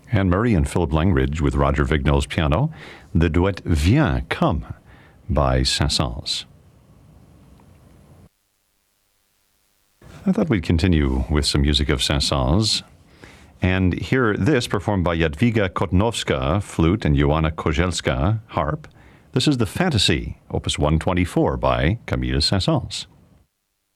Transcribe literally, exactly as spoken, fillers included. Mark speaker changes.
Speaker 1: Anne-Marie and Philip Langridge with Roger Vignol's piano, the duet Viens, Come by Saint-Saëns. I thought we'd continue with some music of Saint-Saëns and hear this performed by Jadwiga Kotnowska, flute, and Joanna Kozielska, harp. This is the Fantasy, opus one twenty-four by Camille Saint-Saëns.